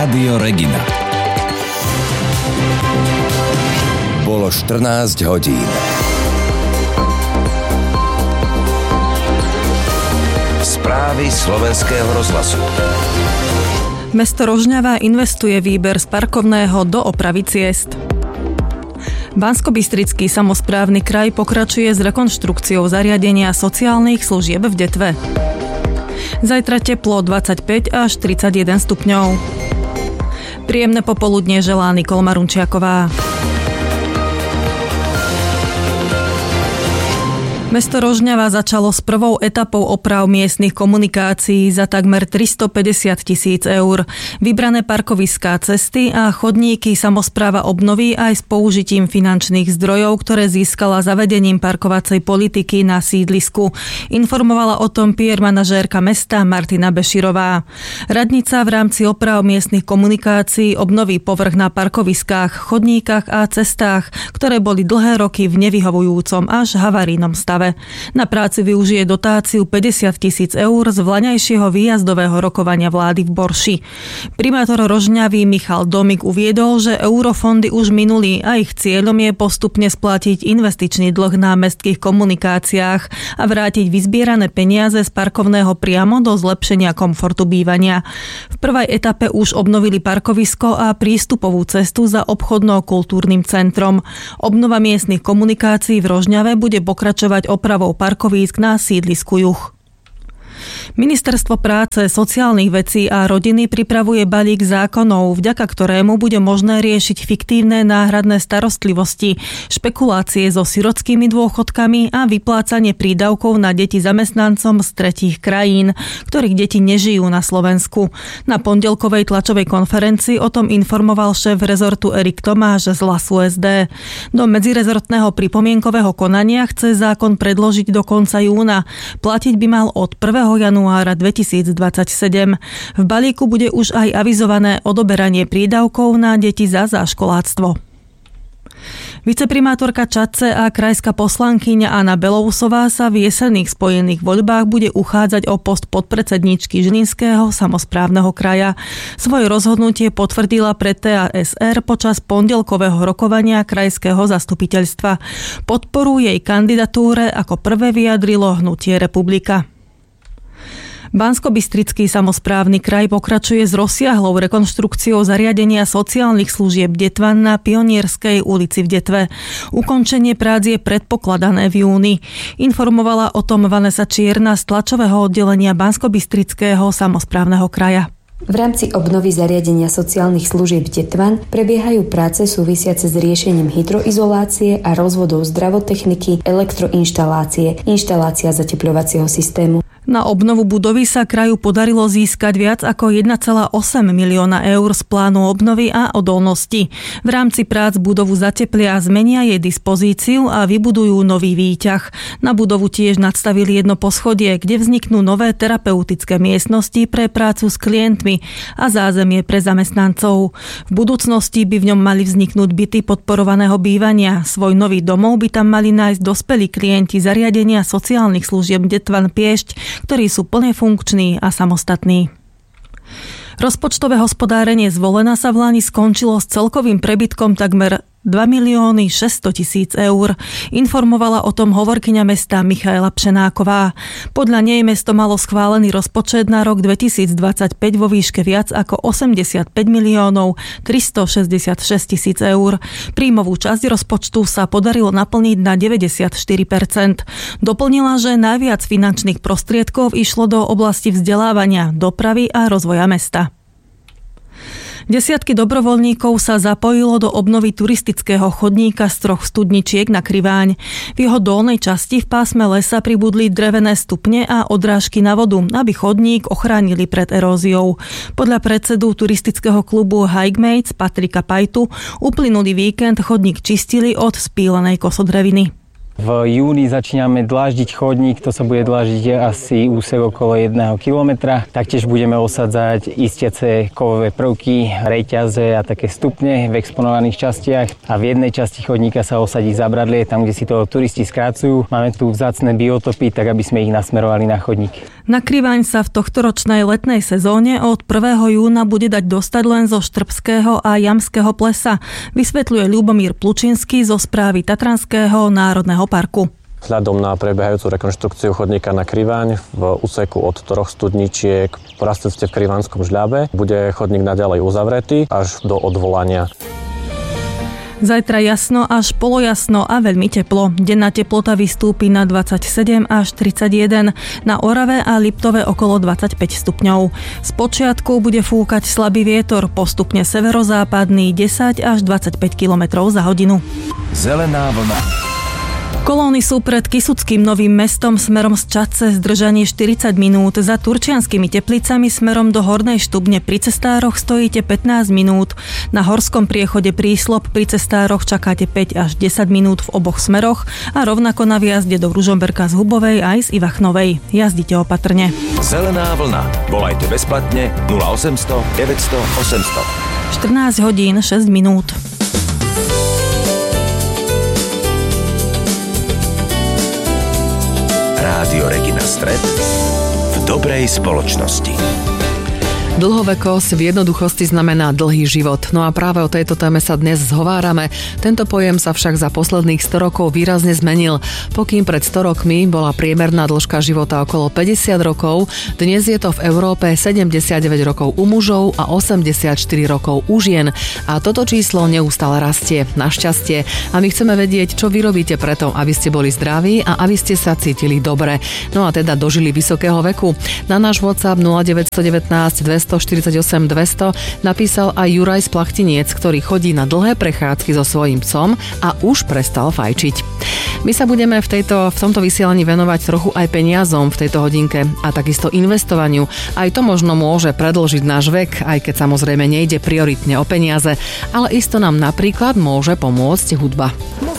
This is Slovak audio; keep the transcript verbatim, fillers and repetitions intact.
Rádio Regina. Bolo štrnásť hodín. Správy slovenského rozhlasu. Mesto Rožňava investuje výber z parkovného do opravy ciest. Banskobystrický samosprávny kraj pokračuje s rekonštrukciou zariadenia sociálnych služieb v Detve. Zajtra teplo dvadsaťpäť až tridsaťjeden stupňov. Príjemné popoludnie želá Nikola Marunčiaková. Mesto Rožňava začalo s prvou etapou oprav miestnych komunikácií za takmer tristopäťdesiat tisíc eur. Vybrané parkoviská, cesty a chodníky samospráva obnoví aj s použitím finančných zdrojov, ktoré získala zavedením parkovacej politiky na sídlisku. Informovala o tom pé er manažérka mesta Martina Beširová. Radnica v rámci oprav miestnych komunikácií obnoví povrch na parkoviskách, chodníkach a cestách, ktoré boli dlhé roky v nevyhovujúcom až havarijnom stave. Na práci využije dotáciu päťdesiat tisíc eur z vlaňajšieho výjazdového rokovania vlády v Borši. Primátor Rožňavy Michal Domik uviedol, že eurofondy už minuli a ich cieľom je postupne splatiť investičný dlh na mestských komunikáciách a vrátiť vyzbierané peniaze z parkovného priamo do zlepšenia komfortu bývania. V prvej etape už obnovili parkovisko a prístupovú cestu za obchodno-kultúrnym centrom. Obnova miestnych komunikácií v Rožňave bude pokračovať opravou parkovísk na sídlisku Juh. Ministerstvo práce, sociálnych vecí a rodiny pripravuje balík zákonov, vďaka ktorému bude možné riešiť fiktívne náhradné starostlivosti, špekulácie so sirotskými dôchodkami a vyplácanie prídavkov na deti zamestnancom z tretích krajín, ktorých deti nežijú na Slovensku. Na pondelkovej tlačovej konferencii o tom informoval šéf rezortu Erik Tomáš z hlasu es dé. Do medzirezortného pripomienkového konania chce zákon predložiť do konca júna. Platiť by mal od prvého januára dvetisícdvadsaťsedem. V balíku bude už aj avizované odoberanie prídavkov na deti za záškoláctvo. Viceprimátorka Čadce a krajská poslankyňa Anna Belousová sa v jesenných spojených voľbách bude uchádzať o post podpredsedníčky Žilinského samosprávneho kraja. Svoje rozhodnutie potvrdila pre té a es er počas pondelkového rokovania krajského zastupiteľstva. Podporu jej kandidatúre ako prvé vyjadrilo Hnutie Republika. Banskobystrický samosprávny kraj pokračuje s rozsiahlou rekonštrukciou zariadenia sociálnych služieb Detvan na Pionierskej ulici v Detve. Ukončenie prác je predpokladané v júni. Informovala o tom Vanessa Čierna z tlačového oddelenia Banskobystrického samosprávneho kraja. V rámci obnovy zariadenia sociálnych služieb Detvan prebiehajú práce súvisiace s riešením hydroizolácie a rozvodov zdravotechniky, elektroinštalácie, inštalácia zatepľovacieho systému. Na obnovu budovy sa kraju podarilo získať viac ako jeden celá osem milióna eur z plánu obnovy a odolnosti. V rámci prác budovu zateplia, zmenia jej dispozíciu a vybudujú nový výťah. Na budovu tiež nadstavili jedno poschodie, kde vzniknú nové terapeutické miestnosti pre prácu s klientmi a zázemie pre zamestnancov. V budúcnosti by v ňom mali vzniknúť byty podporovaného bývania. Svoj nový domov by tam mali nájsť dospelí klienti zariadenia sociálnych služieb Detvan Piešť, ktorí sú plne funkční a samostatní. Rozpočtové hospodárenie Zvolena sa v lani skončilo s celkovým prebytkom takmer dva milióny šesťsto tisíc eur. Informovala o tom hovorkyňa mesta Michaela Pšenáková. Podľa nej mesto malo schválený rozpočet na rok dvetisícdvadsaťpäť vo výške viac ako osemdesiatpäť miliónov tristošesťdesiatšesť tisíc eur. Príjmovú časť rozpočtu sa podarilo naplniť na deväťdesiatštyri percent. Doplnila, že najviac finančných prostriedkov išlo do oblasti vzdelávania, dopravy a rozvoja mesta. Desiatky dobrovoľníkov sa zapojilo do obnovy turistického chodníka z troch studničiek na Kriváň. V jeho dolnej časti v pásme lesa pribudli drevené stupne a odrážky na vodu, aby chodník ochránili pred eróziou. Podľa predsedu turistického klubu Hikemates Patrika Pajtu uplynulý víkend chodník čistili od spílenej kosodreviny. V júni začíname dláždiť chodník, to sa bude dláždiť asi úsek okolo jedného kilometra. Taktiež budeme osadzať istiace kovové prvky, reťaze a také stupne v exponovaných častiach. A v jednej časti chodníka sa osadí zabradlie, tam, kde si to turisti skrácujú. Máme tu vzácne biotopy, tak aby sme ich nasmerovali na chodník. Na Kriváň sa v tohtoročnej letnej sezóne od prvého júna bude dať dostať len zo Štrbského a Jamského plesa, vysvetľuje Ľubomír Plučinský zo správy Tatranského národného parku. Vzhľadom na prebiehajúcu rekonštrukciu chodníka na Kriváň v úseku od troch studničiek po Rastecte v Krivánskom Žľabe bude chodník naďalej uzavretý až do odvolania. Zajtra jasno až polojasno a veľmi teplo. Denná teplota vystúpi na dvadsaťsedem až tridsaťjeden, na Orave a Liptove okolo dvadsaťpäť stupňov. Spočiatku bude fúkať slabý vietor, postupne severozápadný desať až dvadsaťpäť kilometrov za hodinu. Zelená vlna. Kolóny sú pred Kysuckým Novým Mestom smerom z Čadce zdržanie štyridsať minút, za Turčianskými Teplicami smerom do Hornej Štubne pri cestároch stojíte pätnásť minút, na Horskom priechode Príslop pri cestároch čakáte päť až desať minút v oboch smeroch a rovnako na výjazde do Ružomberka z Hubovej aj z Ivachnovej. Jazdite opatrne. Zelená vlna. Volajte bezplatne nula osemsto deväťsto osemsto. štrnásť hodín šesť minút. Rádio Regina Stred v dobrej spoločnosti. Dlhovekosť v jednoduchosti znamená dlhý život. No a práve o tejto téme sa dnes zhovárame. Tento pojem sa však za posledných sto rokov výrazne zmenil. Pokým pred sto rokmi bola priemerná dĺžka života okolo päťdesiat rokov, dnes je to v Európe sedemdesiatdeväť rokov u mužov a osemdesiatštyri rokov u žien. A toto číslo neustále rastie, našťastie. A my chceme vedieť, čo vy robíte preto, aby ste boli zdraví a aby ste sa cítili dobre. No a teda dožili vysokého veku. Na náš WhatsApp nula deväť jedna deväť dvestoštyridsaťosem dvesto napísal aj Juraj z Plachtiniec, ktorý chodí na dlhé prechádzky so svojím psom a už prestal fajčiť. My sa budeme v, tejto, v tomto vysielaní venovať trochu aj peniazom v tejto hodinke a takisto investovaniu. Aj to možno môže predĺžiť náš vek, aj keď samozrejme nejde prioritne o peniaze, ale isto nám napríklad môže pomôcť hudba.